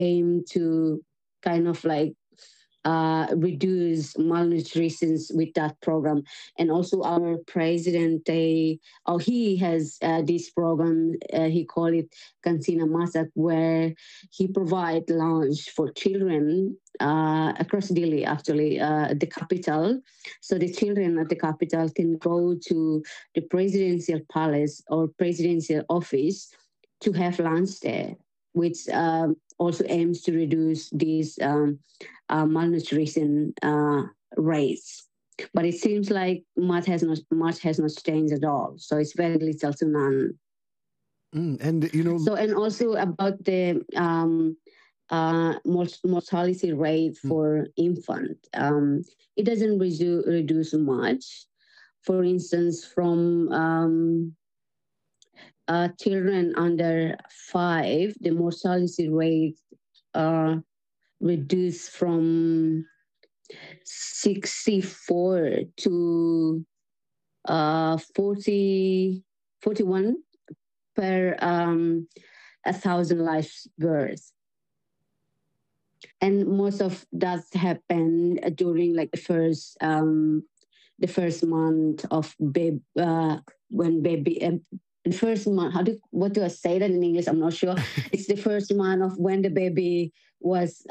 aim to kind of like reduce malnutrition with that program. And also our president, he has this program, he call it Kansina Masak, where he provide lunch for children across Delhi, actually, the capital. So the children at the capital can go to the presidential palace or presidential office to have lunch there, which also aims to reduce these malnutrition rates. But it seems like much has not changed at all. So it's very little to none. And you know, so and also about the mortality rate for infant, it doesn't reduce much. For instance, from children under 5, the mortality rate reduced from 64 to 41 per 1,000 live births. And most of that happened during like the first month of baby, when baby. The first month, what do I say that in English? I'm not sure. It's the first month of when the baby was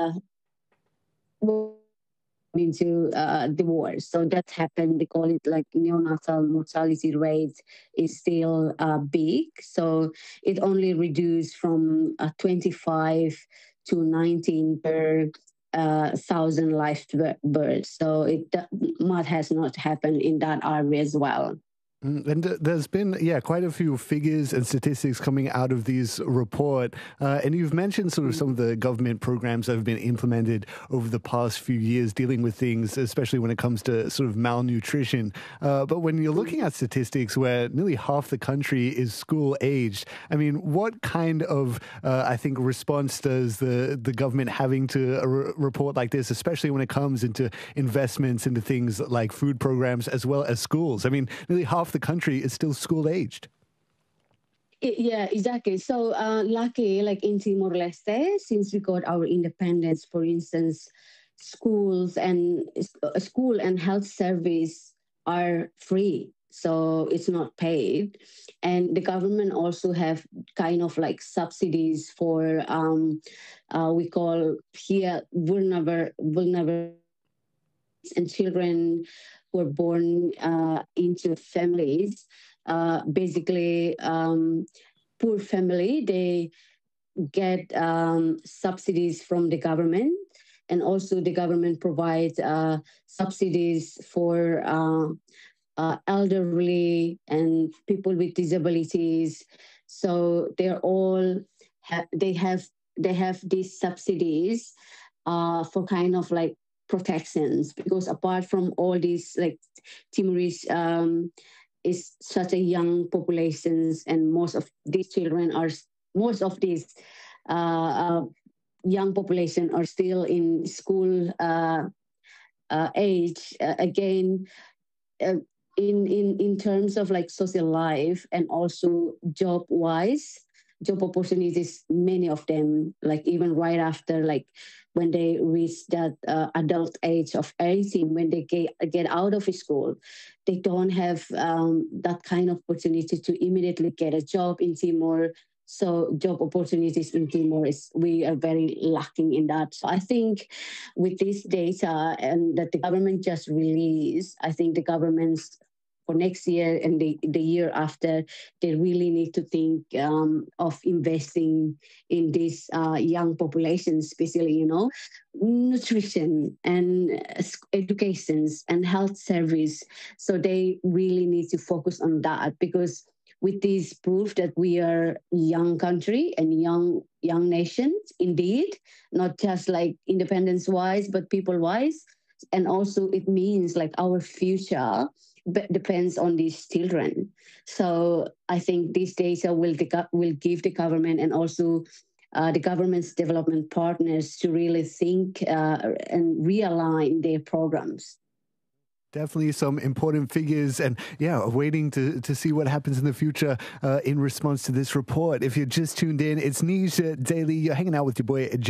into divorce. So that happened. They call it like neonatal mortality rate is still big. So it only reduced from 25 to 19 per 1,000 live births. So much has not happened in that area as well. And there's been, quite a few figures and statistics coming out of these report. And you've mentioned sort of some of the government programs that have been implemented over the past few years dealing with things, especially when it comes to sort of malnutrition. But when you're looking at statistics where nearly half the country is school aged, I mean, what kind of, I think, response does the government having to report like this, especially when it comes into investments into things like food programs as well as schools? I mean, nearly half the country is still school aged. Yeah, exactly. So lucky, like in Timor-Leste, since we got our independence, for instance, school and health service are free. So it's not paid. And the government also have kind of like subsidies for, we call here vulnerable and children who are born into families, basically poor family, they get subsidies from the government. And also the government provides subsidies for elderly and people with disabilities. So they're all they have these subsidies for kind of like protections, because apart from all these, like Timorese is such a young populations, and most of these young population are still in school age. Again, in terms of like social life and also job opportunities, many of them, like even right after, like when they reach that adult age of 18, when they get out of school, they don't have that kind of opportunity to immediately get a job in Timor. So job opportunities in Timor we are very lacking in that. So I think with this data and that the government just released, I think the governments for next year and the year after, they really need to think of investing in this young population, especially, nutrition and educations and health service. So they really need to focus on that, because with this proof that we are young country and young nations, indeed, not just like independence wise, but people wise. And also it means like our future depends on these children. So I think this data will give the government and also the government's development partners to really think and realign their programs. Definitely some important figures, and waiting to see what happens in the future in response to this report. If you're just tuned in, it's Niche Daily. You're hanging out with your boy